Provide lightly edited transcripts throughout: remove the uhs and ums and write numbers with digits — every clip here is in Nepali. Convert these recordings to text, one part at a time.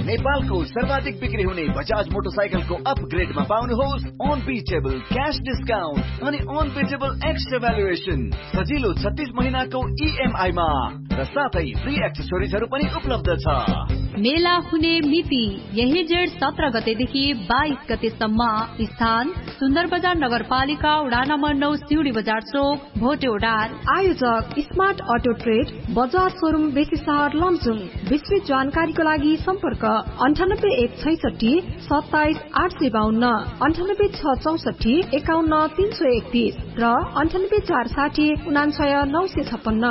नेपालको सर्वाधिक बिक्री हुने बजाज मोटरसाइकलको अपग्रेडमा पाउनुहोस् अनबिटेबल क्याश डिस्काउन्ट अनि अनबिटेबल एक्स्ट्रा भ्यालुएसन सजिलो 36 महिनाको EMI मा र साथै फ्री एक्सेसरिजहरू पनि उपलब्ध छ। मेला हुने मिति यही जेठ 17 गतेदेखि 22 गतेसम्म। स्थान सुन्दर बजार नगरपालिका वडा नम्बर 9 सिउडी बजार चोक भोटेउडार। आयोजक smart auto trade Bajaj showroom बेसी सहर लमजुङ। विस्तृत जानकारीको लागि सम्पर्क 9816 27 852 98664 51 331 र 9840 99 956।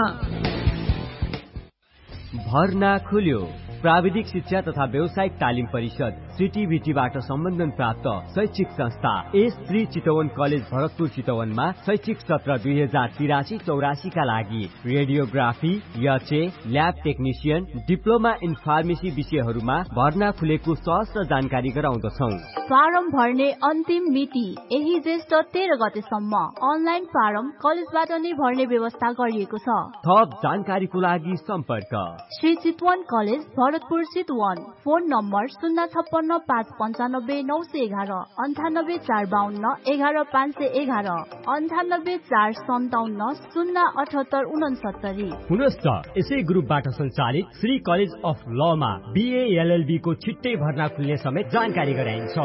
भर्ना खुल्यो। प्राविधिक शिक्षा तथा व्यावसायिक तालिम परिषद CTVTबाट सम्बन्धन प्राप्त शैक्षिक संस्था S3 चितवन कलेज भरतपुर चितवनमा शैक्षिक सत्र 2083-84 का लागि radiography, YHA, lab technician, diploma in pharmacy विषयहरूमा भर्ना खुलेको सहज जानकारी गराउँदछौ। फारम भर्ने अन्तिम मिति यही जेष्ठ 13 गतेसम्म। अनलाइन फारम कलेजबाट नै भर्ने व्यवस्था गरिएको छ। थप जानकारीको लागि सम्पर्क Shri Chitwan college Bharatpur Chitwan. Phone number 056 595 911 98 452 11 511 98 457 078 69। पुनश्च यसै ग्रुपबाट सञ्चालित Shri college of Lama BA LLB को छिट्टै भर्ना खुल्ने समेत जानकारी गराइन्छ।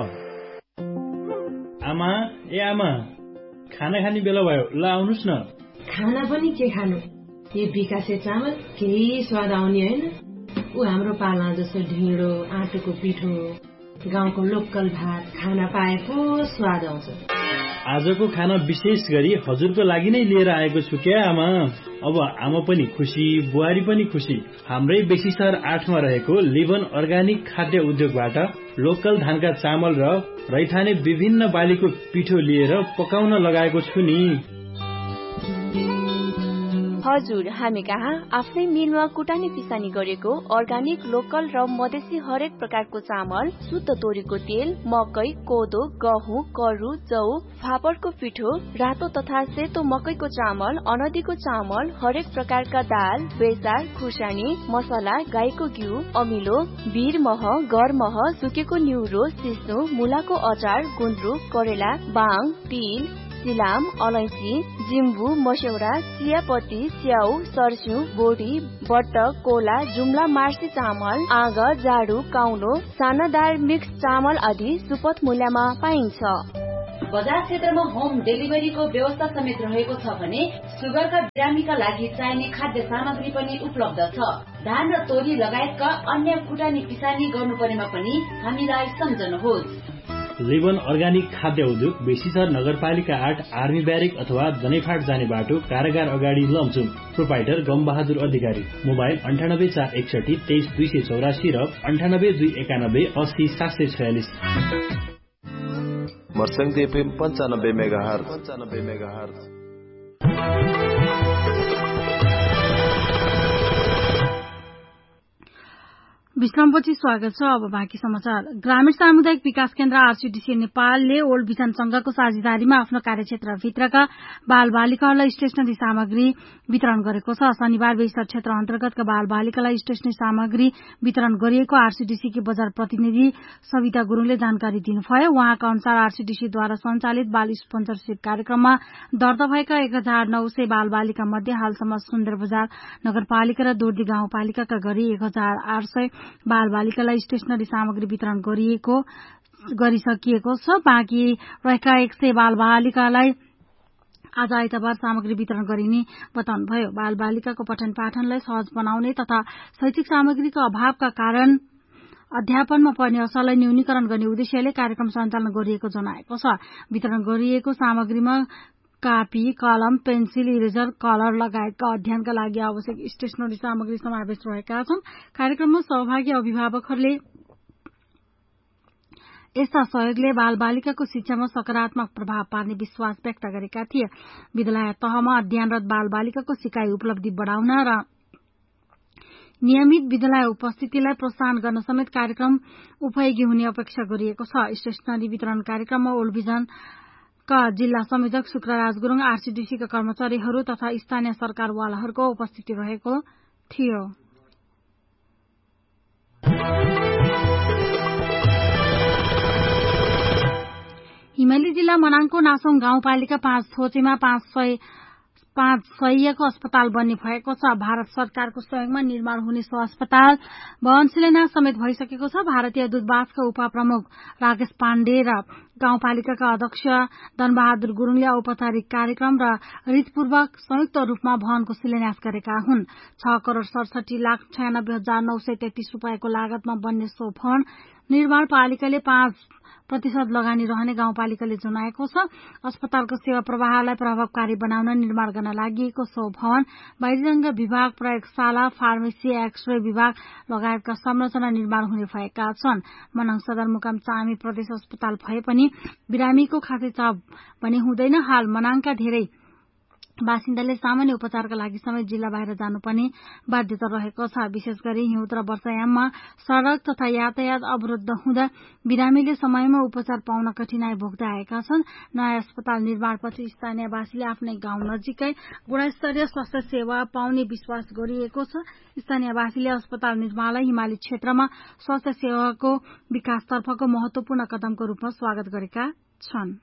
आमा ए आमा खाना खाने बेला भयो, ल आउनुस् न। खाना पनि के खानु, यो विकासे चामल केही स्वाद आउने होइन। ऊ हाम्रो पाला जस्तो ढिँडो आँटोको पिठो गाउँको लोकल भात खाना पाए पो स्वाद आउँछ। आजको खाना विशेष गरी हजुरको लागि नै लिएर आएको छु क्या आमा। अब आमा पनि खुसी, बुहारी पनि खुसी। हाम्रै बेसी सहर 8 मा रहेको लिभन अर्गानिक खाद्य उद्योगबाट लोकल धानका चामल र रैथाने विभिन्न बालीको पिठो लिएर पकाउन लगाएको छु नि। हजुर, हामी कहाँ आफ्नै मिलमा कुटानी पिसानी गरेको अर्गानिक लोकल र मधेसी हरेक प्रकारको चामल, शुद्ध तोरीको तेल, मकै, कोदो, गहुँ, करु, जौ, फापरको पिठो, रातो तथा सेतो मकैको चामल, अनदीको चामल, हरेक प्रकारका दाल, बेसार, खुर्सानी, मसला, गाईको घिउ, अमिलो, भिर मह, गर मह, सुकेको न्युरो, सिस्नो, मुलाको अचार, गुन्द्रुक, करेला, बाङ, तिल, सिलाम, अलैँची, जिम्बु, मस्यौरा, चियापत्ती, स्याउ, सर्स्यु, बोडी, बट्टक, कोला, जुम्ला मार्सी चामल, आग, जाडु, काउलो, सानादार मिक्स चामल आदि सुपथ मूल्यमा पाइन्छ। बजार क्षेत्रमा होम डेलिभरीको व्यवस्था समेत रहेको छ भने सुगरका बिरामीका लागि चाहिने खाद्य सामग्री पनि उपलब्ध छ। धान र तोरी लगायतका अन्य कुटानी पिसानी गर्नु परेमा पनि हामीलाई सम्झनुहोस्। लिभन अर्गानिक खाद्य उद्योग बेसीसर नगरपालिका 8 आर्मी ब्यारेक अथवा जनैफाट जाने बाटो कारागार अगाडि लमजुङ। प्रोपाइटर गमबहादुर अधिकारी। मोबाइल 98 461 23 284 र 98 291 80 746। मर्सङ्ग FM 95 मेगाहर्ज। विश्रामपछि स्वागत छ। अब बाँकी समाचार। ग्रामीण सामुदायिक विकास केन्द्र RCDC नेपालले ओल्ड भिजन संघको साझेदारीमा आफ्नो कार्यक्षेत्रभित्रका बाल बालिकाहरूलाई स्टेशनरी सामग्री वितरण गरेको छ। शनिबार बेसर क्षेत्र अन्तर्गतका बाल बालिकालाई स्टेशनरी सामग्री वितरण गरिएको RCDC की बजार प्रतिनिधि सविता गुरुङले जानकारी दिनुभयो। उहाँका अनुसार RCDC द्वारा सञ्चालित बाल स्पोन्सरशिप कार्यक्रममा दर्ता भएका 1900 बाल बालिका मध्ये हालसम्म सुन्दर बजार नगरपालिका र दोर्दी गाउँपालिकाका गरी 1800 बाल बालिकालाई स्टेशनरी सामग्री वितरण गरिसकिएको छ। बाँकी रहेका 100 बाल बालिकालाई आज आइतबार सामग्री वितरण गरिने बताउनुभयो। बाल बालिकाको पठन पाठनलाई सहज बनाउने तथा शैक्षिक सामग्रीको अभावका कारण अध्यापनमा पर्ने असरलाई न्यूनीकरण गर्ने उद्देश्यले कार्यक्रम सञ्चालन गरिएको जनाएको छ। वितरण गरिएको सामग्रीमा कापी, कलम, पेन्सिल, इरेजर, कलर लगायतका अध्ययनका लागि आवश्यक स्टेशनरी सामग्री समावेश रहेका छन्। कार्यक्रममा सहभागी अभिभावकहरूले यस्ता सहयोगले बाल बालिकाको शिक्षामा सकारात्मक प्रभाव पार्ने विश्वास व्यक्त गरेका थिए। विद्यालय तहमा अध्ययनरत बाल बालिकाको सिकाइ उपलब्धि बढाउन र नियमित विद्यालय उपस्थितिलाई प्रोत्साहन गर्न समेत कार्यक्रम उपयोगी हुने अपेक्षा गरिएको छ। स्टेशनरी वितरण कार्यक्रममा ओल्ड भिजन का जिल्ला संयोजक शुक्रराज गुरुङ, RCDC का कर्मचारीहरू तथा स्थानीय सरकारवालाहरूको उपस्थिति रहेको थियो। जिल्ला मनाङको नासोङ गाउँपालिका 5 थोचेमा 500को अस्पताल बन्ने भएको छ। भारत सरकारको सहयोगमा निर्माण हुने सो अस्पताल भवन शिलान्यास समेत भइसकेको छ। भारतीय दूतावासका उपप्रमुख राकेश पाण्डे र गाउँपालिकाका अध्यक्ष धनबहादुर गुरुङले औपचारिक कार्यक्रम र रीतपूर्वक संयुक्त रूपमा भवनको शिलान्यास गरेका हुन्। 6,67,96,933 रूपियाँको लागतमा बन्ने सो भवन निर्माण पालिकाले 5% लगानी रहने गाउँपालिकाले जनाएको छ। अस्पतालको सेवा प्रवाहलाई प्रभावकारी बनाउन निर्माण गर्न लागि सो भवन बाहिरङ्ग विभाग, प्रयोगशाला, फार्मेसी, एक्सरे विभाग लगायतका संरचना निर्माण हुने भएका छन्। मनाङ सदरमुकाम चामी प्रदेश अस्पताल भए पनि बिरामीको खासै चाप भने हुँदैन। हाल मनाङका धेरै बासिन्दाले सामान्य उपचारका लागि समेत जिल्ला बाहिर जानुपर्ने बाध्यता रहेको छ। विशेष गरी हिउँद र वर्षायाममा सड़क तथा यातायात अवरुद्ध हुँदा बिरामीले समयमा उपचार पाउन कठिनाई भोग्दै आएका छन्। नयाँ अस्पताल निर्माणपछि स्थानीयवासीले आफ्नै गाउँ नजिकै गुणस्तरीय स्वास्थ्य सेवा पाउने विश्वास गरिएको छ। स्थानीयवासीले अस्पताल निर्माणलाई हिमाली क्षेत्रमा स्वास्थ्य सेवाको विकासतर्फको महत्वपूर्ण कदमको रूपमा स्वागत गरेका छन्।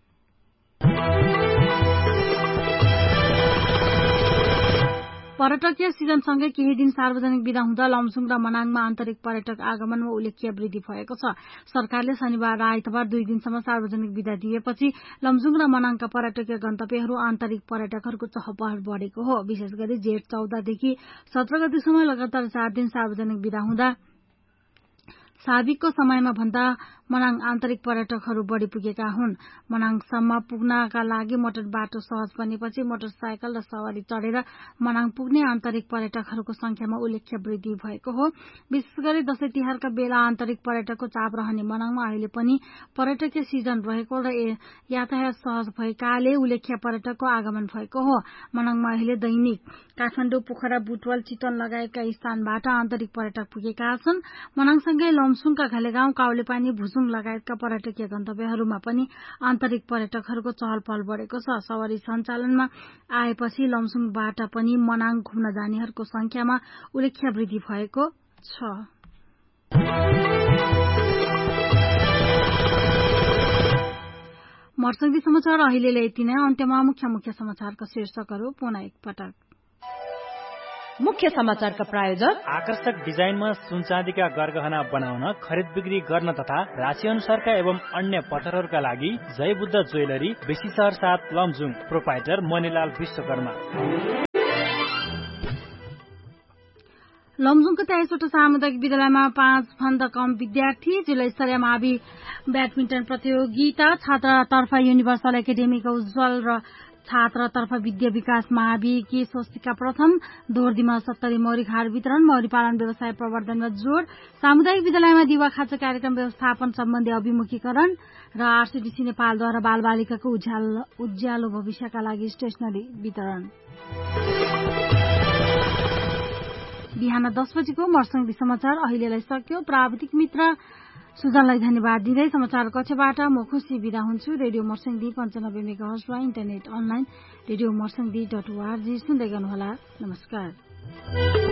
पर्यटकीय सिजनसँगै केही दिन सार्वजनिक बिदा हुँदा लमजुङ र मनाङमा आन्तरिक पर्यटक आगमनमा उल्लेख्य वृद्धि भएको छ। सरकारले शनिबार र आइतबार 2 दिनसम्म सार्वजनिक बिदा दिएपछि लमजुङ र मनाङका पर्यटकीय गन्तव्यहरू आन्तरिक पर्यटकहरूको चहलपहल बढ़ेको हो। विशेष गरी जेठ 14 देखि 17 गतेसम्म लगातार 4 दिन सार्वजनिक बिदा हुँदा साविकको समयमा भन्दा मनाङ आन्तरिक पर्यटकहरू बढ़ी पुगेका हुन्। मनाङसम्म पुग्नका लागि मोटर बाटो सहज बनेपछि मोटरसाइकल र सवारी चढ़ेर मनाङ पुग्ने आन्तरिक पर्यटकहरूको संख्यामा उल्लेख्य वृद्धि भएको हो। विशेष गरी दशैं तिहारका बेला आन्तरिक पर्यटकको चाप रहने मनाङमा अहिले पनि पर्यटकीय सिजन रहेको र यातायात सहज भएकाले उल्लेख्य पर्यटकको आगमन भएको हो। मनाङमा अहिले दैनिक काठमाडौँ, पोखरा, बुटवल, चितवन लगायतका स्थानबाट आन्तरिक पर्यटक पुगेका छन्। मनाङसँगै लमसुङका घलेगाउँ, काउलेपानी, भुजुङ लगायतका पर्यटकीय गन्तव्यहरूमा पनि आन्तरिक पर्यटकहरूको चहल पहल बढ़ेको छ। सवारी सञ्चालनमा आएपछि लमसुङबाट पनि मनाङ घुम्न जानेहरूको संख्यामा उल्लेख्य वृद्धि भएको छ। मर्सङ्गी समाचार अहिलेलाई यति नै। अन्त्यमा मुख्य समाचारका शीर्षकहरू पुनः एकपटक। मुख्य समाचारका प्रायोजक आकर्षक डिजाइनमा सुनचाँदीका गरगहना बनाउन, खरिद बिक्री गर्न तथा राशि अनुसारका एवं अन्य पत्थरहरूका लागि जय बुद्ध ज्वेलरी, बेसी शहर 7 लमजुङ। प्रोपाइटर मणिलाल विश्वकर्मा। लमजुङको 23वटा सामुदायिक विद्यालयमा 5 भन्दा कम विद्यार्थी। जिल्ला स्तरीय मावि ब्याडमिन्टन प्रतियोगिता। छात्रतर्फ युनिभर्सल एकाडेमीका उज्जवल र छात्रतर्फ विद्या विकास माविकी स्वस्तिका प्रथम। दोर्दीमा 70 मौरी खार वितरण। मौरी पालन व्यवसाय प्रवर्धनमा जोड़। सामुदायिक विद्यालयमा दिवा खाँचो कार्यक्रम व्यवस्थापन सम्बन्धी अभिमुखीकरण र आरसीडीसी नेपालद्वारा बाल बालिकाको उज्यालो भविष्यका लागि स्टेशनरी वितरण। बिहान 10 बजेको मर्सङ्गी समाचार अहिलेलाई सक्यो। प्राविधिक मित्र सुजनलाई धन्यवाद दिँदै समाचार कक्षबाट म खुशी बिदा हुन्छु। रेडियो मर्सङ्गी 95 मेगाहर्जमा इन्टरनेट अनलाइन रेडियो मर्सङ्गी.org सुन्दै गर्नुहोला। नमस्कार।